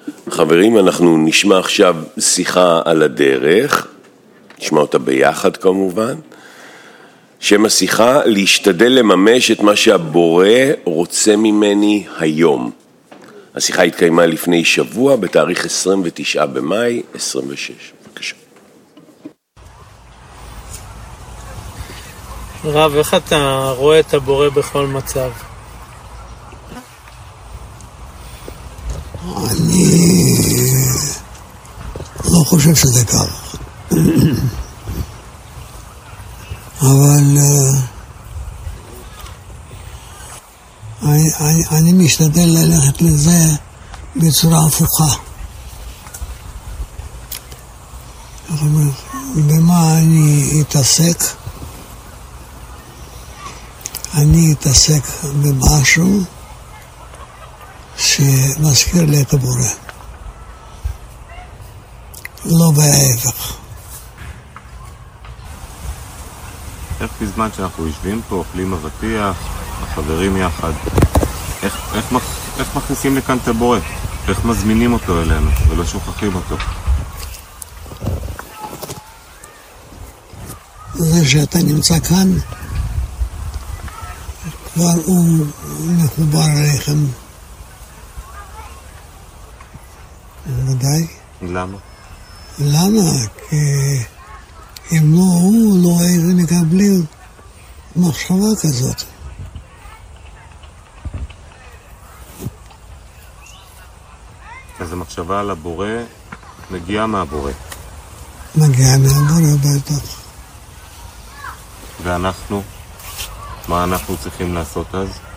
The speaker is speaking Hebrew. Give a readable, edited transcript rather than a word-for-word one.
חברים, אנחנו נשמע עכשיו שיחה על הדרך, נשמע אותה ביחד כמובן. שם השיחה, להשתדל לממש את מה שהבורא רוצה ממני היום. השיחה התקיימה לפני שבוע, בתאריך 29 במאי 26. בבקשה. רב, איך אתה רואה את הבורא בכל מצב? אני לא חושב שזה כך. אבל אני משתדל ללכת לזה בצורה הפוכה. במה אני אתעסק? אני אתעסק במשהו שמזכיר לי את הבורא. לא בהפך. איך בזמן שאנחנו יושבים פה, אוכלים אבטיח, החברים יחד, איך מכניסים לכאן את הבורא? איך מזמינים אותו אלינו ולא שוכחים אותו? זה שאתה נמצא כאן, כבר הוא מחובר אליכם. ודאי. למה? למה? כי אם לא הוא, לא היינו מקבלים מחשבה כזאת. אז המחשבה על הבורא מגיעה מהבורא. מגיעה מהבורא בטח. ואנחנו? מה אנחנו צריכים לעשות אז?